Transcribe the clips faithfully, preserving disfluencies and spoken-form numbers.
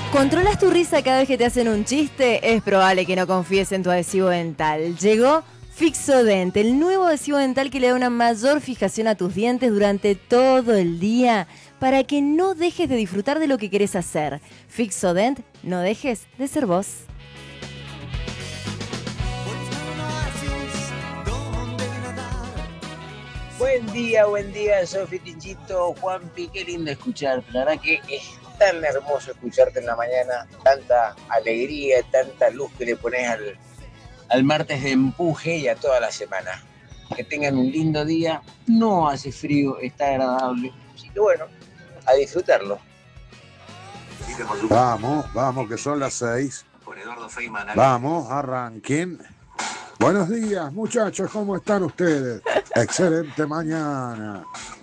¿Controlas tu risa cada vez que te hacen un chiste? Es probable que no confíes en tu adhesivo dental. Llegó Fixodent, el nuevo adhesivo dental que le da una mayor fijación a tus dientes durante todo el día para que no dejes de disfrutar de lo que querés hacer. Fixodent, no dejes de ser vos. Buen día, buen día, Sofi, Tinchito, Juanpi, qué lindo escucharte. La verdad que es tan hermoso escucharte en la mañana, tanta alegría, tanta luz que le pones al, al martes de empuje y a toda la semana. Que tengan un lindo día, no hace frío, está agradable, así que bueno, a disfrutarlo. Vamos, vamos, que son las seis. Vamos, arranquen. Buenos días, muchachos, ¿cómo están ustedes? Excelente mañana.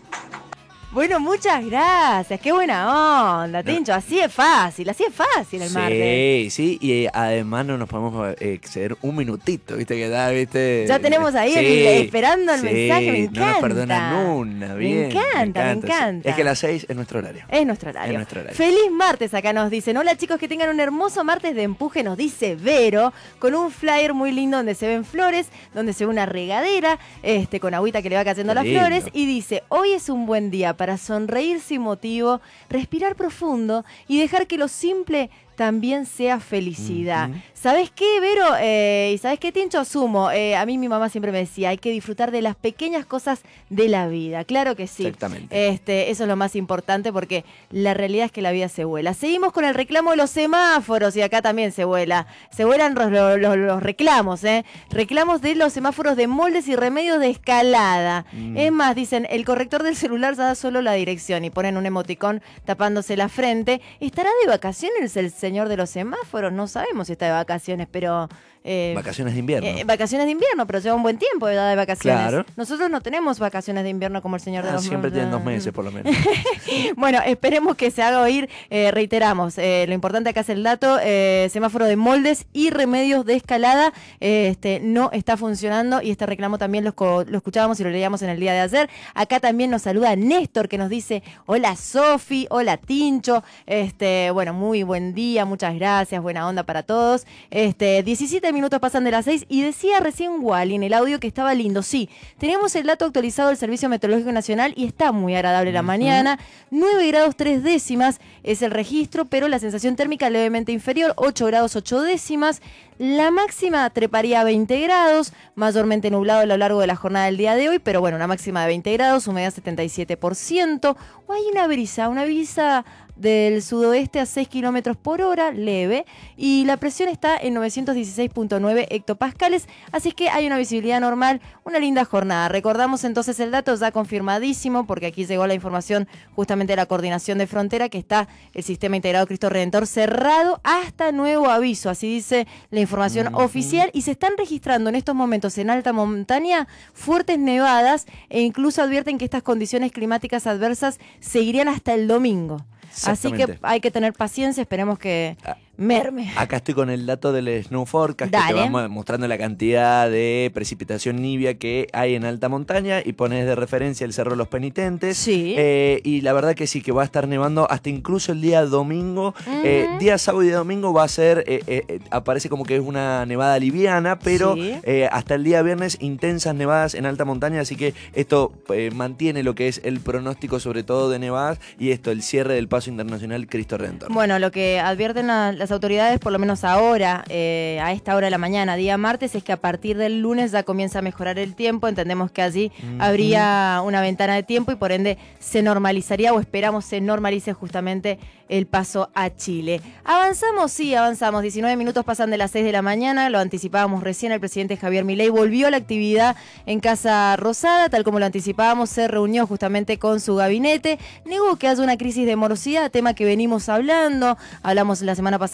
Bueno, muchas gracias, qué buena onda, Tincho, así es fácil, así es fácil el martes. Sí, sí, y eh, además no nos podemos eh, exceder un minutito, viste que da, viste. Ya tenemos ahí sí, el, esperando el sí, mensaje, me encanta. No nos perdonan una, bien. Me encanta, me encanta. Me encanta. Es que las seis es nuestro horario. Es nuestro horario. Es nuestro horario. Feliz martes, acá nos dicen. Hola chicos, que tengan un hermoso martes de empuje, nos dice Vero, con un flyer muy lindo donde se ven flores, donde se ve una regadera, este, con agüita que le va cayendo a las lindo. flores, y dice, hoy es un buen día para sonreír sin motivo, respirar profundo y dejar que lo simple también sea felicidad. Uh-huh. ¿Sabes qué, Vero? Eh, ¿Y sabes qué, Tincho? Asumo. Eh, a mí mi mamá siempre me decía, hay que disfrutar de las pequeñas cosas de la vida. Claro que sí. Exactamente. Este, eso es lo más importante porque la realidad es que la vida se vuela. Seguimos con el reclamo de los semáforos y acá también se vuela. Se vuelan los, los, los reclamos, ¿eh? Reclamos de los semáforos de moldes y remedios de escalada. Mm. Es más, dicen, el corrector del celular da solo la dirección y ponen un emoticón tapándose la frente. ¿Estará de vacaciones el señor de los semáforos? No sabemos si está de vacaciones, pero... Eh, vacaciones de invierno. Eh, vacaciones de invierno, pero lleva un buen tiempo de edad de vacaciones. Claro. Nosotros no tenemos vacaciones de invierno como el señor ah, de los... Siempre tienen dos meses, por lo menos. Bueno, esperemos que se haga oír. Eh, reiteramos, eh, lo importante acá es el dato. Eh, semáforo de moldes y remedios de escalada eh, este, no está funcionando y este reclamo también lo, lo escuchábamos y lo leíamos en el día de ayer. Acá también nos saluda Néstor, que nos dice, hola Sofi, hola Tincho. Este, bueno, muy buen día, muchas gracias, buena onda para todos. Este, diecisiete minutos pasan de las seis y decía recién Wally en el audio que estaba lindo. Sí, tenemos el dato actualizado del Servicio Meteorológico Nacional y está muy agradable la uh-huh. mañana. nueve grados tres décimas es el registro, pero la sensación térmica levemente inferior, ocho grados ocho décimas. La máxima treparía a veinte grados, mayormente nublado a lo largo de la jornada del día de hoy, pero bueno, una máxima de veinte grados, humedad setenta y siete por ciento. O hay una brisa, una brisa del sudoeste a seis kilómetros por hora, leve, y la presión está en novecientos dieciséis punto nueve hectopascales, así que hay una visibilidad normal, una linda jornada. Recordamos entonces el dato ya confirmadísimo, porque aquí llegó la información justamente de la Coordinación de Frontera, que está el Sistema Integrado Cristo Redentor cerrado hasta nuevo aviso, así dice la información uh-huh. oficial, y se están registrando en estos momentos en alta montaña fuertes nevadas, e incluso advierten que estas condiciones climáticas adversas seguirían hasta el domingo. Así que hay que tener paciencia, esperemos que merme. Acá estoy con el dato del Snow Forecast, Dale. que te vamos mostrando la cantidad de precipitación nibia que hay en alta montaña y pones de referencia el Cerro Los Penitentes. Sí. Eh, y la verdad que sí, que va a estar nevando hasta incluso el día domingo. Uh-huh. Eh, día sábado y día domingo va a ser, eh, eh, aparece como que es una nevada liviana, pero sí. eh, hasta el día viernes intensas nevadas en alta montaña, así que esto eh, mantiene lo que es el pronóstico sobre todo de nevadas y esto, el cierre del paso internacional Cristo Redentor. Bueno, lo que advierten la, las autoridades, por lo menos ahora, eh, a esta hora de la mañana, día martes, es que a partir del lunes ya comienza a mejorar el tiempo. Entendemos que allí uh-huh. habría una ventana de tiempo y por ende se normalizaría, o esperamos se normalice justamente el paso a Chile. ¿Avanzamos? Sí, avanzamos. diecinueve minutos pasan de las seis de la mañana, lo anticipábamos recién, el presidente Javier Milei volvió a la actividad en Casa Rosada, tal como lo anticipábamos, se reunió justamente con su gabinete, negó que haya una crisis de morosidad, tema que venimos hablando, hablamos la semana pasada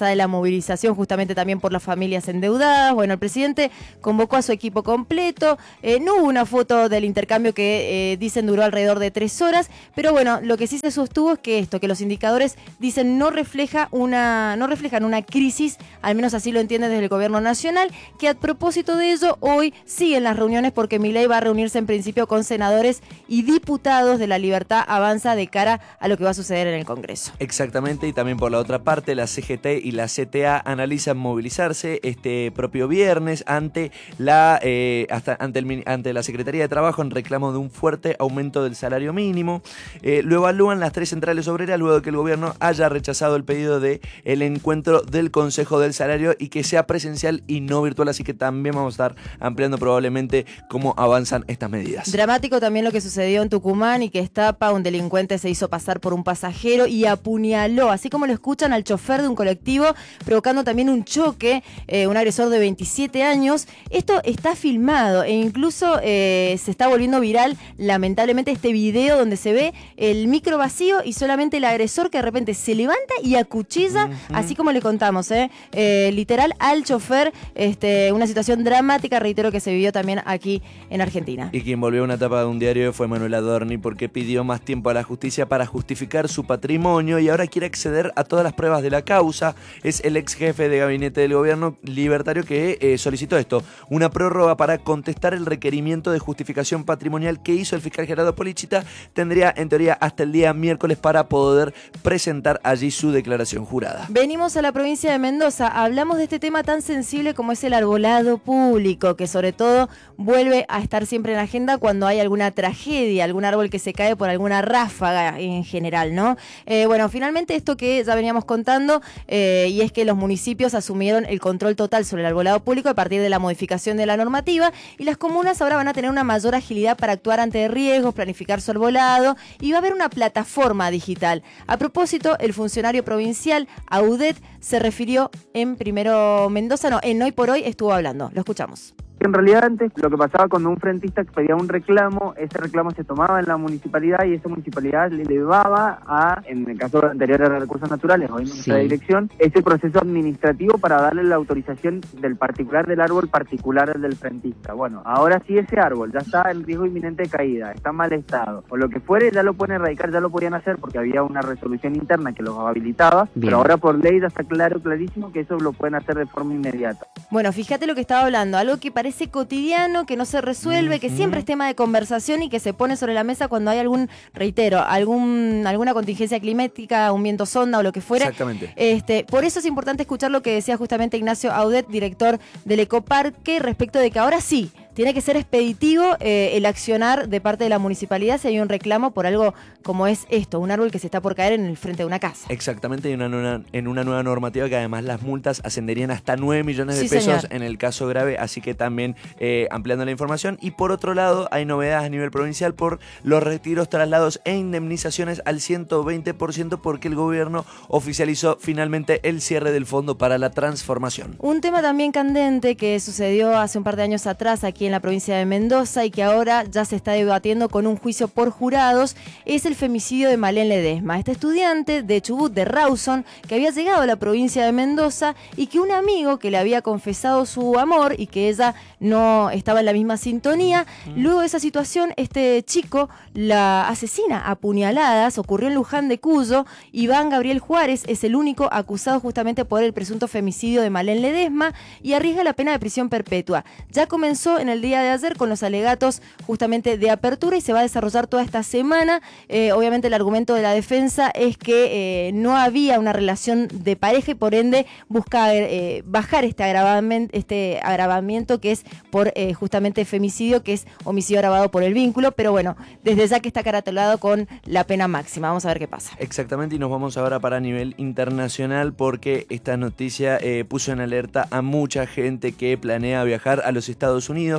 pasada de la movilización justamente también por las familias endeudadas. Bueno, el presidente convocó a su equipo completo. Eh, no hubo una foto del intercambio que eh, dicen duró alrededor de tres horas, pero bueno, lo que sí se sostuvo es que esto, que los indicadores dicen no refleja una, no reflejan una crisis, al menos así lo entienden desde el gobierno nacional, que a propósito de ello hoy siguen las reuniones porque Milei va a reunirse en principio con senadores y diputados de La Libertad Avanza de cara a lo que va a suceder en el Congreso. Exactamente, y también por la otra parte, la C G T y la C T A analizan movilizarse este propio viernes ante la, eh, hasta, ante, el, ante la Secretaría de Trabajo en reclamo de un fuerte aumento del salario mínimo. Eh, lo evalúan las tres centrales obreras luego de que el gobierno haya rechazado el pedido de el encuentro del Consejo del Salario y que sea presencial y no virtual, así que también vamos a estar ampliando probablemente cómo avanzan estas medidas. Dramático también lo que sucedió en Tucumán y que Estapa, un delincuente se hizo pasar por un pasajero y apuñaló, así como lo escuchan, al chofer de un colectivo, provocando también un choque, eh, un agresor de veintisiete años. Esto está filmado e incluso eh, se está volviendo viral, lamentablemente, este video donde se ve el micro vacío y solamente el agresor que de repente se levanta y acuchilla, uh-huh. así como le contamos, eh, eh, literal al chofer, este, una situación dramática, reitero, que se vivió también aquí en Argentina. Y quien volvió a una tapa de un diario fue Manuel Adorni porque pidió más tiempo a la justicia para justificar su patrimonio y ahora quiere acceder a todas las pruebas de la causa. Es el ex jefe de gabinete del gobierno libertario que eh, solicitó esto, una prórroga para contestar el requerimiento de justificación patrimonial que hizo el fiscal Gerardo Polichita. Tendría en teoría hasta el día miércoles para poder presentar allí su declaración jurada. Venimos a la provincia de Mendoza, hablamos de este tema tan sensible como es el arbolado público, que sobre todo vuelve a estar siempre en la agenda cuando hay alguna tragedia, algún árbol que se cae por alguna ráfaga en general, ¿no? Eh, bueno, finalmente esto que ya veníamos contando, eh, y es que los municipios asumieron el control total sobre el arbolado público a partir de la modificación de la normativa y las comunas ahora van a tener una mayor agilidad para actuar ante riesgos, planificar su arbolado y va a haber una plataforma digital. A propósito, el funcionario provincial Audet se refirió en Primero Mendoza, no, en Hoy por Hoy estuvo hablando. Lo escuchamos. En realidad antes lo que pasaba cuando un frentista pedía un reclamo, ese reclamo se tomaba en la municipalidad y esa municipalidad le elevaba a, en el caso anterior era recursos naturales, hoy nuestra sí. dirección, ese proceso administrativo para darle la autorización del particular del árbol particular del frentista. Bueno, ahora sí ese árbol ya está en riesgo inminente de caída, está en mal estado, o lo que fuere ya lo pueden erradicar, ya lo podían hacer porque había una resolución interna que los habilitaba, Bien. Pero ahora por ley ya está claro, clarísimo que eso lo pueden hacer de forma inmediata. Bueno, fíjate lo que estaba hablando, algo que parece cotidiano, que no se resuelve, que siempre es tema de conversación y que se pone sobre la mesa cuando hay algún, reitero, algún alguna contingencia climática, un viento sonda o lo que fuera. Exactamente. Este, por eso es importante escuchar lo que decía justamente Ignacio Audet, director del Ecoparque, respecto de que ahora sí, tiene que ser expeditivo eh, el accionar de parte de la municipalidad si hay un reclamo por algo como es esto, un árbol que se está por caer en el frente de una casa. Exactamente, y una, una, en una nueva normativa que además las multas ascenderían hasta nueve millones de sí, pesos señor. En el caso grave, así que también eh, ampliando la información. Y por otro lado, hay novedades a nivel provincial por los retiros, traslados e indemnizaciones al ciento veinte por ciento porque el gobierno oficializó finalmente el cierre del Fondo para la Transformación. Un tema también candente que sucedió hace un par de años atrás aquí en la provincia de Mendoza y que ahora ya se está debatiendo con un juicio por jurados es el femicidio de Malén Ledesma, esta estudiante de Chubut, de Rawson, que había llegado a la provincia de Mendoza y que un amigo que le había confesado su amor y que ella no estaba en la misma sintonía, luego de esa situación este chico la asesina a puñaladas. Ocurrió en Luján de Cuyo. Iván Gabriel Juárez es el único acusado justamente por el presunto femicidio de Malén Ledesma y arriesga la pena de prisión perpetua. Ya comenzó en el día de ayer con los alegatos justamente de apertura y se va a desarrollar toda esta semana. Eh, obviamente el argumento de la defensa es que eh, no había una relación de pareja y por ende busca eh, bajar este agravamiento, este agravamiento que es por eh, justamente femicidio, que es homicidio agravado por el vínculo, pero bueno, desde ya que está catalogado con la pena máxima. Vamos a ver qué pasa. Exactamente, y nos vamos ahora para nivel internacional porque esta noticia eh, puso en alerta a mucha gente que planea viajar a los Estados Unidos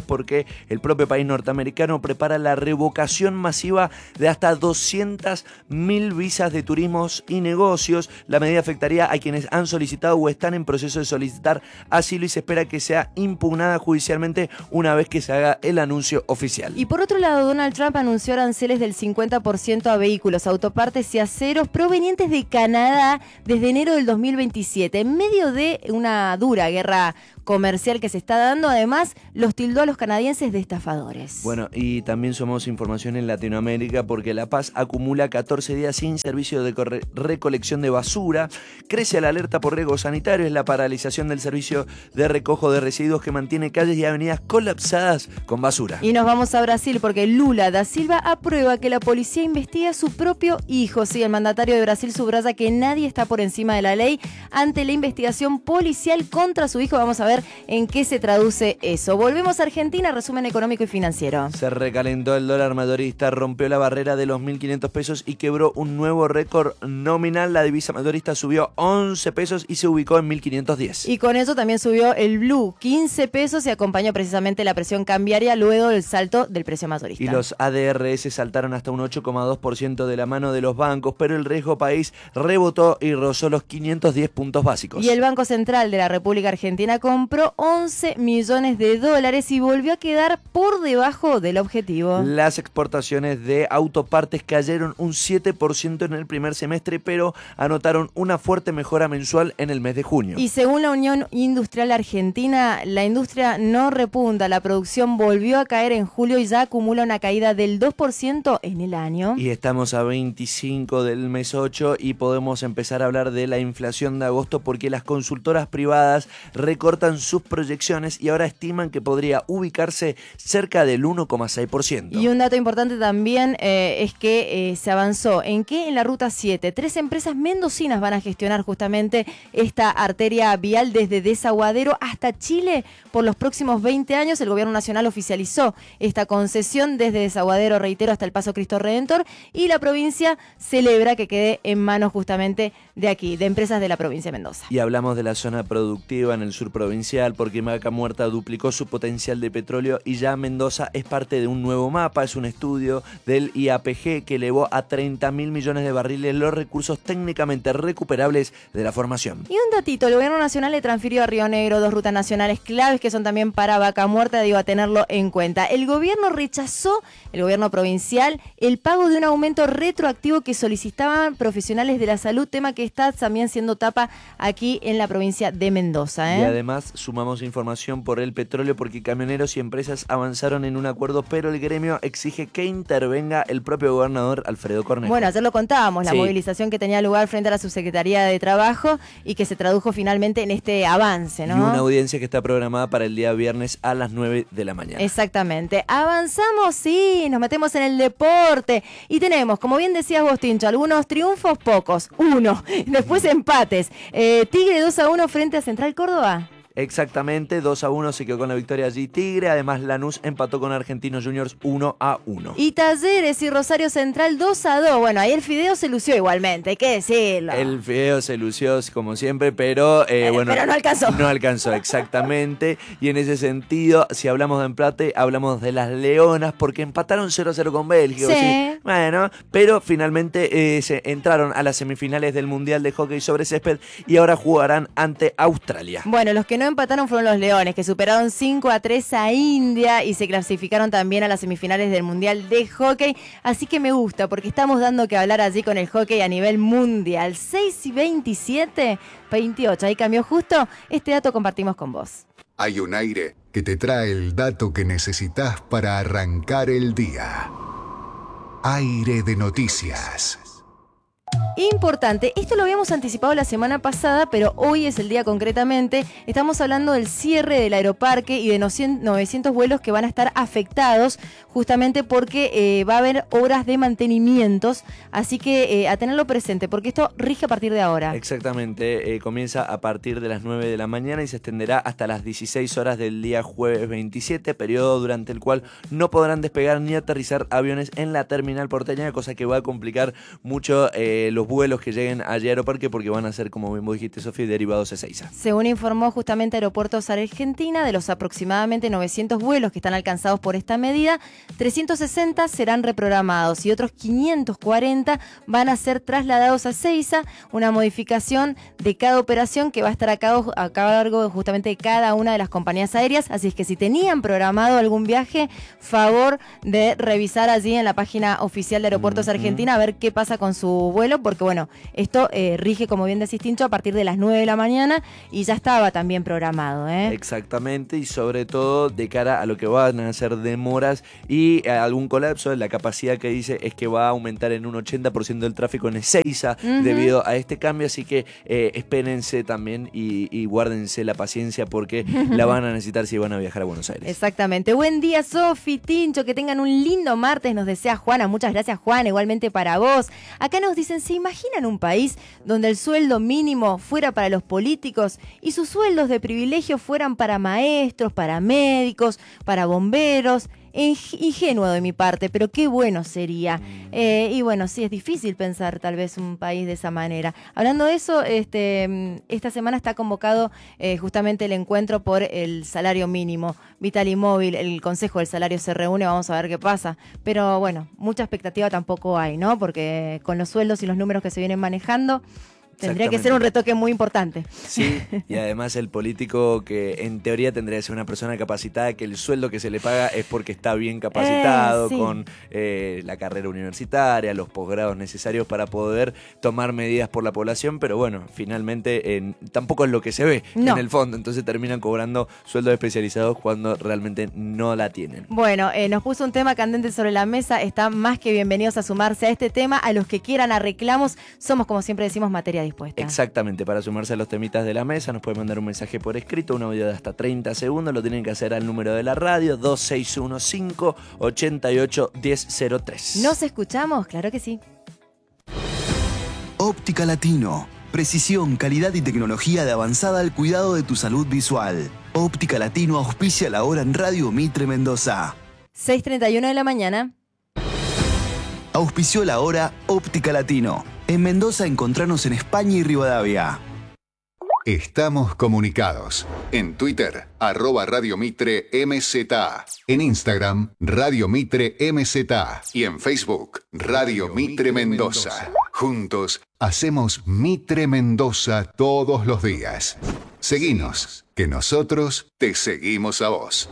es porque el propio país norteamericano prepara la revocación masiva de hasta doscientas mil visas de turismos y negocios. La medida afectaría a quienes han solicitado o están en proceso de solicitar asilo y se espera que sea impugnada judicialmente una vez que se haga el anuncio oficial. Y por otro lado, Donald Trump anunció aranceles del cincuenta por ciento a vehículos, autopartes y aceros provenientes de Canadá desde enero del dos mil veintisiete. En medio de una dura guerra comercial que se está dando, además los tildó a los canadienses de estafadores. Bueno, y también sumamos información en Latinoamérica porque La Paz acumula catorce días sin servicio de corre- recolección de basura, crece la alerta por riesgos sanitarios, la paralización del servicio de recojo de residuos que mantiene calles y avenidas colapsadas con basura. Y nos vamos a Brasil porque Lula da Silva aprueba que la policía investigue a su propio hijo. Sí, el mandatario de Brasil subraya que nadie está por encima de la ley ante la investigación policial contra su hijo. Vamos a ver en qué se traduce eso. Volvemos a Argentina, resumen económico y financiero. Se recalentó el dólar mayorista, rompió la barrera de los mil quinientos pesos y quebró un nuevo récord nominal. La divisa mayorista subió once pesos y se ubicó en mil quinientos diez. Y con eso también subió el blue, quince pesos, y acompañó precisamente la presión cambiaria luego del salto del precio mayorista. Y los A D R S saltaron hasta un ocho coma dos por ciento de la mano de los bancos, pero el riesgo país rebotó y rozó los quinientos diez puntos básicos. Y el Banco Central de la República Argentina compró once millones de dólares y volvió a quedar por debajo del objetivo. Las exportaciones de autopartes cayeron un siete por ciento en el primer semestre, pero anotaron una fuerte mejora mensual en el mes de junio. Y según la Unión Industrial Argentina, la industria no repunta, la producción volvió a caer en julio y ya acumula una caída del dos por ciento en el año. Y estamos a veinticinco del mes ocho y podemos empezar a hablar de la inflación de agosto porque las consultoras privadas recortan sus proyecciones y ahora estiman que podría ubicarse cerca del uno coma seis por ciento. Y un dato importante también eh, es que eh, se avanzó en que en la Ruta siete, tres empresas mendocinas van a gestionar justamente esta arteria vial desde Desaguadero hasta Chile por los próximos veinte años. El gobierno nacional oficializó esta concesión desde Desaguadero, reitero, hasta el Paso Cristo Redentor, y la provincia celebra que quede en manos justamente de aquí, de empresas de la provincia de Mendoza. Y hablamos de la zona productiva en el sur provincial porque Vaca Muerta duplicó su potencial de petróleo y ya Mendoza es parte de un nuevo mapa. Es un estudio del I A P G que elevó a treinta mil millones de barriles los recursos técnicamente recuperables de la formación. Y un datito, el gobierno nacional le transfirió a Río Negro dos rutas nacionales claves que son también para Vaca Muerta, digo, a tenerlo en cuenta. El gobierno rechazó, el gobierno provincial, el pago de un aumento retroactivo que solicitaban profesionales de la salud, tema que está también siendo tapa aquí en la provincia de Mendoza, ¿eh? Y además sumamos información por el petróleo porque camioneros y empresas avanzaron en un acuerdo, pero el gremio exige que intervenga el propio gobernador Alfredo Cornejo. Bueno, ayer lo contábamos, la Sí. movilización que tenía lugar frente a la Subsecretaría de Trabajo y que se tradujo finalmente en este avance, ¿no? Y una audiencia que está programada para el día viernes a las nueve de la mañana. Exactamente. Avanzamos, sí, nos metemos en el deporte y tenemos, como bien decías vos, Tincho, algunos triunfos, pocos, uno, después empates. Eh, Tigre dos a uno frente a Central Córdoba. Exactamente, dos a uno se quedó con la victoria allí Tigre. Además, Lanús empató con Argentinos Juniors uno a uno. Y Talleres y Rosario Central dos a dos. Bueno, ahí el Fideo se lució igualmente, hay que decirlo. El Fideo se lució como siempre, pero eh, Eh, bueno. pero no alcanzó. No alcanzó, exactamente. Y en ese sentido, si hablamos de empate, hablamos de las Leonas, porque empataron cero a cero con Bélgica. Sí. ¿Sí? Bueno, pero finalmente eh, se entraron a las semifinales del Mundial de Hockey sobre Césped y ahora jugarán ante Australia. Bueno, los que no empataron fueron los Leones, que superaron cinco a tres a India y se clasificaron también a las semifinales del Mundial de Hockey. Así que me gusta, porque estamos dando que hablar allí con el hockey a nivel mundial. seis y veintisiete, veintiocho, ahí cambió justo. Este dato compartimos con vos. Hay un aire que te trae el dato que necesitas para arrancar el día. Aire de noticias. Importante, esto lo habíamos anticipado la semana pasada, pero hoy es el día concretamente. Estamos hablando del cierre del aeroparque y de novecientos vuelos que van a estar afectados justamente porque eh, va a haber horas de mantenimientos, así que eh, a tenerlo presente porque esto rige a partir de ahora. Exactamente, eh, comienza a partir de las nueve de la mañana y se extenderá hasta las dieciséis horas del día jueves veintisiete, periodo durante el cual no podrán despegar ni aterrizar aviones en la terminal porteña, cosa que va a complicar mucho eh, los los vuelos que lleguen allí a Aeroparque, porque van a ser, como bien vos dijiste, Sofía, derivados a Ezeiza. Según informó justamente Aeropuertos Argentina, de los aproximadamente novecientos vuelos que están alcanzados por esta medida, trescientos sesenta serán reprogramados y otros quinientos cuarenta van a ser trasladados a Ezeiza, una modificación de cada operación que va a estar a cargo, a cargo justamente de cada una de las compañías aéreas. Así es que si tenían programado algún viaje, favor de revisar allí en la página oficial de Aeropuertos mm-hmm. Argentina a ver qué pasa con su vuelo, porque bueno, esto eh, rige, como bien decís, Tincho, a partir de las nueve de la mañana y ya estaba también programado, ¿eh? Exactamente, y sobre todo de cara a lo que van a ser demoras y algún colapso. La capacidad que dice es que va a aumentar en un ochenta por ciento el tráfico en Ezeiza uh-huh. debido a este cambio, así que eh, espérense también y, y guárdense la paciencia porque la van a necesitar si van a viajar a Buenos Aires. Exactamente. Buen día, Sofi, Tincho, que tengan un lindo martes, nos desea Juana. Muchas gracias, Juana, igualmente para vos. Acá nos dicen, ¿se imaginan un país donde el sueldo mínimo fuera para los políticos y sus sueldos de privilegio fueran para maestros, para médicos, para bomberos? Ingenuo de mi parte, pero qué bueno sería. Eh, y bueno, sí, es difícil pensar tal vez un país de esa manera. Hablando de eso, este, esta semana está convocado eh, justamente el encuentro por el salario mínimo. Vital y Móvil, el Consejo del Salario se reúne, vamos a ver qué pasa. Pero bueno, mucha expectativa tampoco hay, ¿no? Porque con los sueldos y los números que se vienen manejando, tendría que ser un retoque muy importante. Sí, y además el político que en teoría tendría que ser una persona capacitada, que el sueldo que se le paga es porque está bien capacitado, eh, sí. con eh, la carrera universitaria, los posgrados necesarios para poder tomar medidas por la población, pero bueno, finalmente eh, tampoco es lo que se ve no. en el fondo, entonces terminan cobrando sueldos especializados cuando realmente no la tienen. Bueno, eh, nos puso un tema candente sobre la mesa, están más que bienvenidos a sumarse a este tema, a los que quieran a reclamos, somos como siempre decimos materia dispuesta. Exactamente, para sumarse a los temitas de la mesa nos pueden mandar un mensaje por escrito, un audio de hasta treinta segundos, lo tienen que hacer al número de la radio dos seis uno cinco, ocho ocho uno cero cero tres. ¿Nos escuchamos? Claro que sí. Óptica Latino, precisión, calidad y tecnología de avanzada al cuidado de tu salud visual. Óptica Latino auspicia la hora en Radio Mitre Mendoza. seis treinta y uno de la mañana. Auspició la hora Óptica Latino. En Mendoza encontranos en España y Rivadavia. Estamos comunicados. En Twitter, arroba Radio Mitre M Z. En Instagram, Radio Mitre M Z. Y en Facebook, Radio Mitre Mendoza. Juntos, hacemos Mitre Mendoza todos los días. Seguinos, que nosotros te seguimos a vos.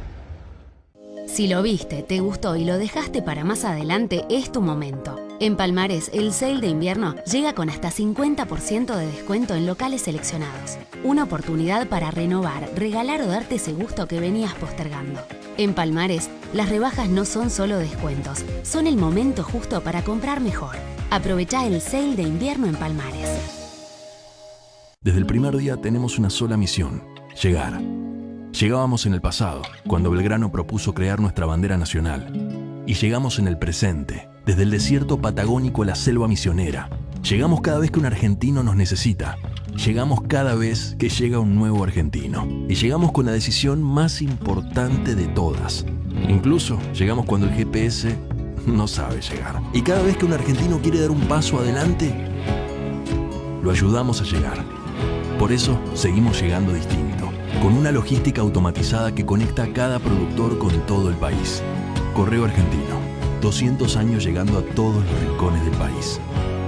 Si lo viste, te gustó y lo dejaste para más adelante, es tu momento. En Palmares, el sale de invierno llega con hasta cincuenta por ciento de descuento en locales seleccionados. Una oportunidad para renovar, regalar o darte ese gusto que venías postergando. En Palmares, las rebajas no son solo descuentos, son el momento justo para comprar mejor. Aprovechá el sale de invierno en Palmares. Desde el primer día tenemos una sola misión: llegar. Llegábamos en el pasado, cuando Belgrano propuso crear nuestra bandera nacional. Y llegamos en el presente, desde el desierto patagónico a la selva misionera. Llegamos cada vez que un argentino nos necesita. Llegamos cada vez que llega un nuevo argentino. Y llegamos con la decisión más importante de todas. Incluso llegamos cuando el G P S no sabe llegar. Y cada vez que un argentino quiere dar un paso adelante, lo ayudamos a llegar. Por eso seguimos llegando distinto, con una logística automatizada que conecta a cada productor con todo el país. Correo Argentino, doscientos años llegando a todos los rincones del país.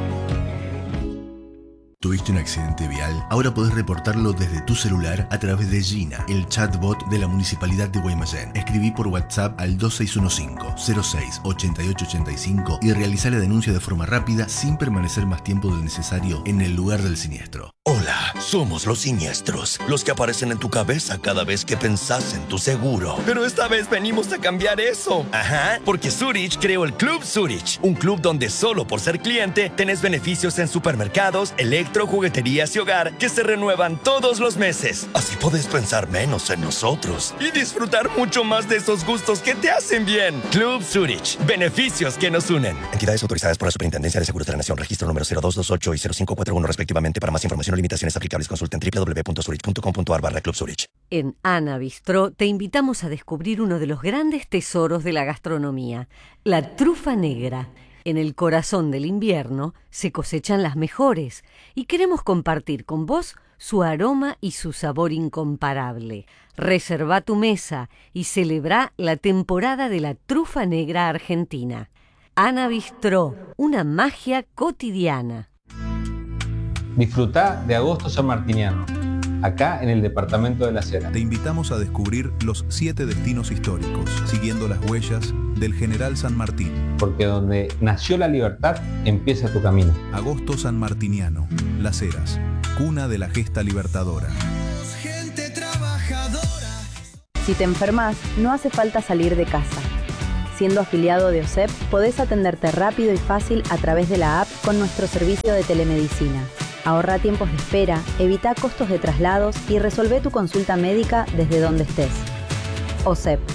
¿Tuviste un accidente vial? Ahora podés reportarlo desde tu celular a través de Gina, el chatbot de la Municipalidad de Guaymallén. Escribí por WhatsApp al dos seis uno cinco, cero seis, ocho ocho ocho cinco y realizá la denuncia de forma rápida sin permanecer más tiempo del necesario en el lugar del siniestro. Hola, somos los siniestros, los que aparecen en tu cabeza cada vez que pensás en tu seguro. Pero esta vez venimos a cambiar eso. Ajá, porque Zurich creó el Club Zurich, un club donde solo por ser cliente tenés beneficios en supermercados, electro, jugueterías y hogar que se renuevan todos los meses. Así podés pensar menos en nosotros y disfrutar mucho más de esos gustos que te hacen bien. Club Zurich, beneficios que nos unen. Entidades autorizadas por la Superintendencia de Seguros de la Nación, registro número cero dos dos ocho y cero cinco cuatro uno respectivamente. Para más información o limitaciones aplicables, consulta en doble u doble u doble u punto zurich punto com punto a r barra Club Zurich. En Ana Bistró te invitamos a descubrir uno de los grandes tesoros de la gastronomía, la trufa negra. En el corazón del invierno se cosechan las mejores y queremos compartir con vos su aroma y su sabor incomparable. Reserva tu mesa y celebra la temporada de la trufa negra argentina. Ana Bistró, una magia cotidiana. Disfrutá de Agosto Sanmartiniano, acá en el departamento de Las Heras. Te invitamos a descubrir los siete destinos históricos, siguiendo las huellas del General San Martín. Porque donde nació la libertad, empieza tu camino. Agosto Sanmartiniano, Las Heras, cuna de la gesta libertadora. Gente trabajadora. Si te enfermas, no hace falta salir de casa. Siendo afiliado de O S E P, podés atenderte rápido y fácil a través de la app con nuestro servicio de telemedicina. Ahorra tiempos de espera, evita costos de traslados y resolvé tu consulta médica desde donde estés. O S E P.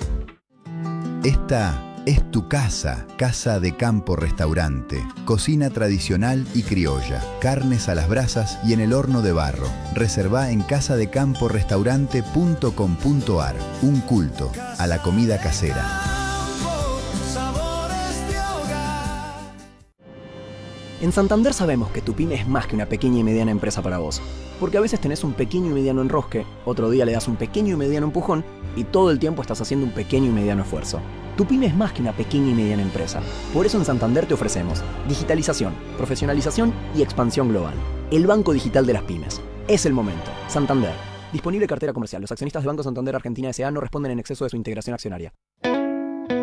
Esta es tu casa, Casa de Campo Restaurante. Cocina tradicional y criolla, carnes a las brasas y en el horno de barro. Reservá en casa de campo restaurante punto com punto ar. Un culto a la comida casera. En Santander sabemos que tu pyme es más que una pequeña y mediana empresa para vos. Porque a veces tenés un pequeño y mediano enrosque, otro día le das un pequeño y mediano empujón y todo el tiempo estás haciendo un pequeño y mediano esfuerzo. Tu pyme es más que una pequeña y mediana empresa. Por eso en Santander te ofrecemos digitalización, profesionalización y expansión global. El banco digital de las pymes. Es el momento. Santander. Disponible cartera comercial. Los accionistas de Banco Santander Argentina S A no responden en exceso de su integración accionaria.